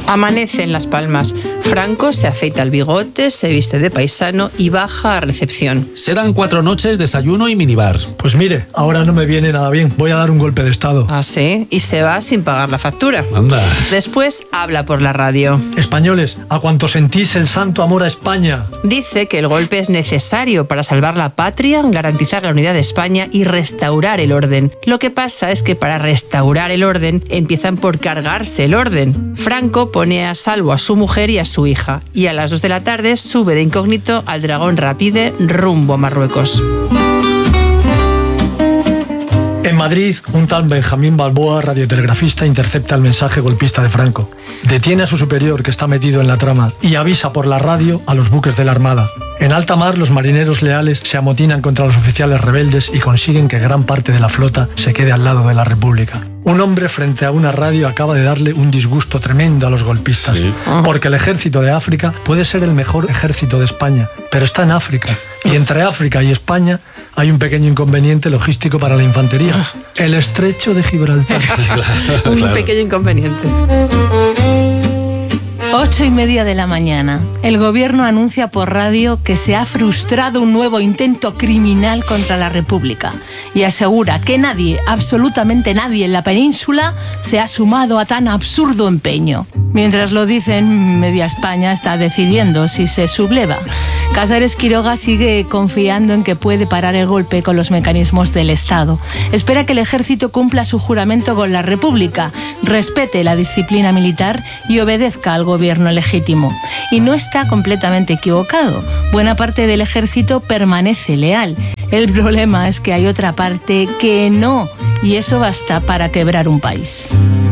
Amanece en Las Palmas. Franco se afeita el bigote, se viste de paisano y baja a recepción. Serán 4 noches, desayuno y minibar. Pues mire, ahora no me viene nada bien. Voy a dar un golpe de estado. Ah, sí, y se va sin pagar la factura. Anda. Después habla por la radio. Españoles, a cuanto sentís el santo amor a España. Dice que el golpe es necesario para salvar la patria, garantizar la unidad de España y restaurar el orden. Lo que pasa es que para restaurar el orden empiezan por cargarse el orden. Franco pone a salvo a su mujer y a su hija, y a las 2 de la tarde sube de incógnito al Dragón Rapide rumbo a Marruecos. En Madrid, un tal Benjamín Balboa, radiotelegrafista, intercepta el mensaje golpista de Franco. Detiene a su superior, que está metido en la trama, y avisa por la radio a los buques de la Armada. En alta mar, los marineros leales se amotinan contra los oficiales rebeldes y consiguen que gran parte de la flota se quede al lado de la República. Un hombre frente a una radio acaba de darle un disgusto tremendo a los golpistas, porque el ejército de África puede ser el mejor ejército de España, pero está en África, y entre África y España hay un pequeño inconveniente logístico para la infantería: el estrecho de Gibraltar. Un pequeño inconveniente. 8:30 de la mañana. El gobierno anuncia por radio que se ha frustrado un nuevo intento criminal contra la República y asegura que nadie, absolutamente nadie en la península se ha sumado a tan absurdo empeño. Mientras lo dicen, media España está decidiendo si se subleva. Casares Quiroga sigue confiando en que puede parar el golpe con los mecanismos del Estado. Espera que el ejército cumpla su juramento con la República, respete la disciplina militar y obedezca al gobierno legítimo. Y no está completamente equivocado. Buena parte del ejército permanece leal. El problema es que hay otra parte que no, y eso basta para quebrar un país.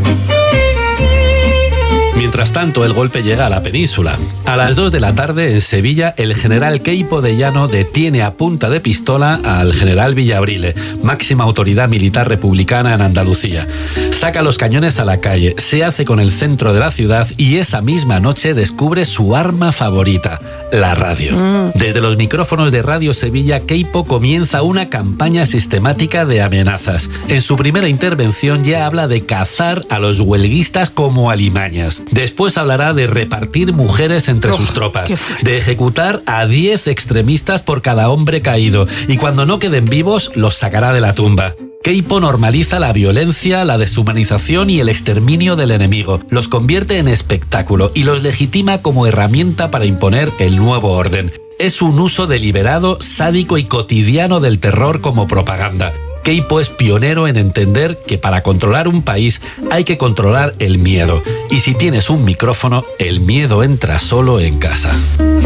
Mientras tanto, el golpe llega a la península. A las 2 de la tarde, en Sevilla, el general Queipo de Llano detiene a punta de pistola al general Villabrile, máxima autoridad militar republicana en Andalucía. Saca los cañones a la calle, se hace con el centro de la ciudad y esa misma noche descubre su arma favorita, la radio. Desde los micrófonos de Radio Sevilla, Queipo comienza una campaña sistemática de amenazas. En su primera intervención ya habla de cazar a los huelguistas como alimañas. Después hablará de repartir mujeres entre sus tropas, de ejecutar a 10 extremistas por cada hombre caído, y cuando no queden vivos, los sacará de la tumba. Queipo normaliza la violencia, la deshumanización y el exterminio del enemigo, los convierte en espectáculo y los legitima como herramienta para imponer el nuevo orden. Es un uso deliberado, sádico y cotidiano del terror como propaganda. Queipo es pionero en entender que para controlar un país hay que controlar el miedo. Y si tienes un micrófono, el miedo entra solo en casa.